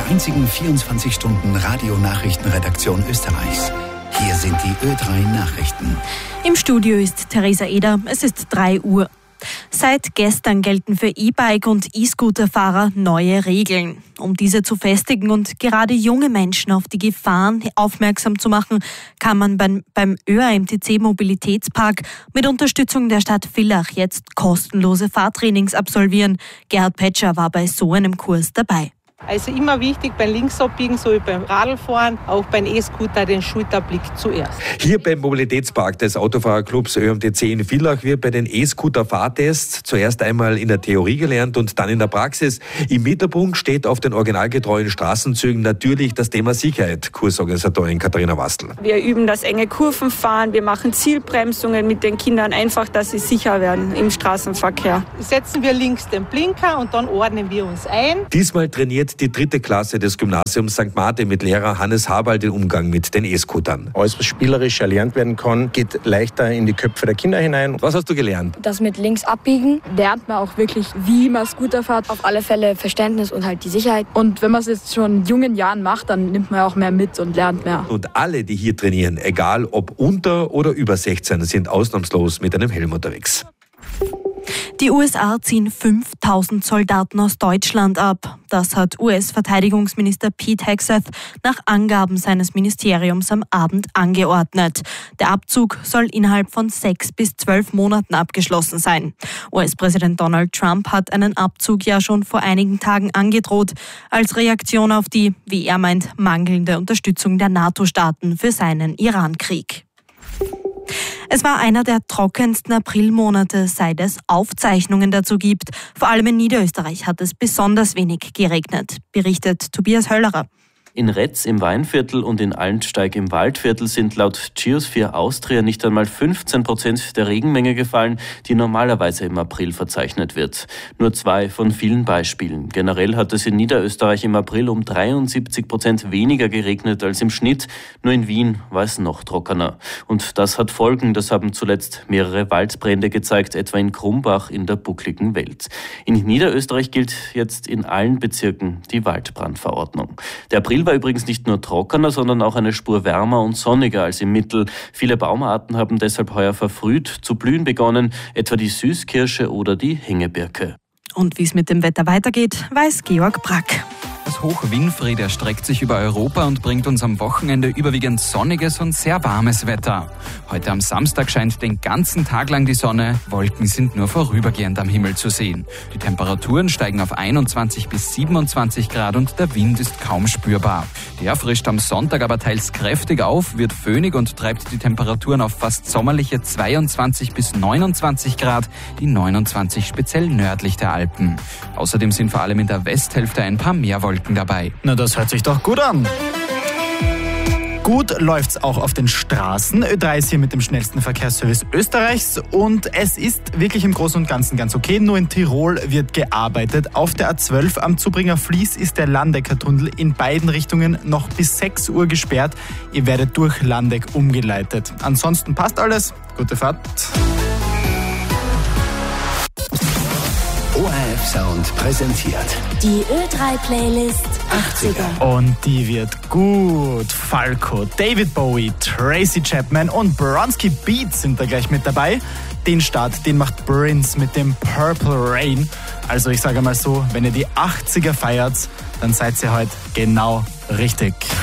einzigen 24-Stunden-Radio-Nachrichtenredaktion Österreichs. Hier sind die Ö3 Nachrichten. Im Studio ist Theresa Eder. Es ist 3 Uhr. Seit gestern gelten für E-Bike- und E-Scooter-Fahrer neue Regeln. Um diese zu festigen und gerade junge Menschen auf die Gefahren aufmerksam zu machen, kann man beim ÖAMTC Mobilitätspark mit Unterstützung der Stadt Villach jetzt kostenlose Fahrtrainings absolvieren. Gerhard Petscher war bei so einem Kurs dabei. Also immer wichtig beim Linksabbiegen, so wie beim Radlfahren, auch beim E-Scooter den Schulterblick zuerst. Hier beim Mobilitätspark des Autofahrerclubs ÖAMTC in Villach wird bei den E-Scooter-Fahrtests zuerst einmal in der Theorie gelernt und dann in der Praxis. Im Mittelpunkt steht auf den originalgetreuen Straßenzügen natürlich das Thema Sicherheit. Kursorganisatorin Katharina Wastl. Wir üben das enge Kurvenfahren, wir machen Zielbremsungen mit den Kindern, einfach, dass sie sicher werden im Straßenverkehr. Setzen wir links den Blinker und dann ordnen wir uns ein. Diesmal trainiert die 3. Klasse des Gymnasiums St. Martin mit Lehrer Hannes Haberl den Umgang mit den E-Scootern. Alles, was spielerisch erlernt werden kann, geht leichter in die Köpfe der Kinder hinein. Was hast du gelernt? Das mit links abbiegen lernt man auch wirklich, wie man Scooter fährt. Auf alle Fälle Verständnis und halt die Sicherheit. Und wenn man es jetzt schon in jungen Jahren macht, dann nimmt man auch mehr mit und lernt mehr. Und alle, die hier trainieren, egal ob unter oder über 16, sind ausnahmslos mit einem Helm unterwegs. Die USA ziehen 5.000 Soldaten aus Deutschland ab. Das hat US-Verteidigungsminister Pete Hegseth nach Angaben seines Ministeriums am Abend angeordnet. Der Abzug soll innerhalb von 6 bis 12 Monaten abgeschlossen sein. US-Präsident Donald Trump hat einen Abzug ja schon vor einigen Tagen angedroht, als Reaktion auf die, wie er meint, mangelnde Unterstützung der NATO-Staaten für seinen Iran-Krieg. Es war einer der trockensten Aprilmonate, seit es Aufzeichnungen dazu gibt. Vor allem in Niederösterreich hat es besonders wenig geregnet, berichtet Tobias Höllerer. In Retz im Weinviertel und in Allensteig im Waldviertel sind laut Geosphere Austria nicht einmal 15% der Regenmenge gefallen, die normalerweise im April verzeichnet wird. Nur 2 von vielen Beispielen. Generell hat es in Niederösterreich im April um 73% weniger geregnet als im Schnitt. Nur in Wien war es noch trockener. Und das hat Folgen. Das haben zuletzt mehrere Waldbrände gezeigt, etwa in Krumbach in der buckligen Welt. In Niederösterreich gilt jetzt in allen Bezirken die Waldbrandverordnung. Der April war übrigens nicht nur trockener, sondern auch eine Spur wärmer und sonniger als im Mittel. Viele Baumarten haben deshalb heuer verfrüht zu blühen begonnen, etwa die Süßkirsche oder die Hängebirke. Und wie es mit dem Wetter weitergeht, weiß Georg Brack. Das Hoch Winfried erstreckt sich über Europa und bringt uns am Wochenende überwiegend sonniges und sehr warmes Wetter. Heute am Samstag scheint den ganzen Tag lang die Sonne, Wolken sind nur vorübergehend am Himmel zu sehen. Die Temperaturen steigen auf 21 bis 27 Grad und der Wind ist kaum spürbar. Der frischt am Sonntag aber teils kräftig auf, wird föhnig und treibt die Temperaturen auf fast sommerliche 22 bis 29 Grad, die 29 speziell nördlich der Alpen. Außerdem sind vor allem in der Westhälfte ein paar mehr Wolken dabei. Na, das hört sich doch gut an. Gut läuft's auch auf den Straßen. Ö3 ist hier mit dem schnellsten Verkehrsservice Österreichs und es ist wirklich im Großen und Ganzen ganz okay. Nur in Tirol wird gearbeitet. Auf der A12 am Zubringer Fließ ist der Landecker-Tunnel in beiden Richtungen noch bis 6 Uhr gesperrt. Ihr werdet durch Landeck umgeleitet. Ansonsten passt alles. Gute Fahrt. ORF Sound präsentiert die Ö3-Playlist 80er. Und die wird gut. Falco, David Bowie, Tracy Chapman und Bronski Beats sind da gleich mit dabei. Den Start, den macht Prince mit dem Purple Rain. Also ich sage mal so, wenn ihr die 80er feiert, dann seid ihr heute genau richtig.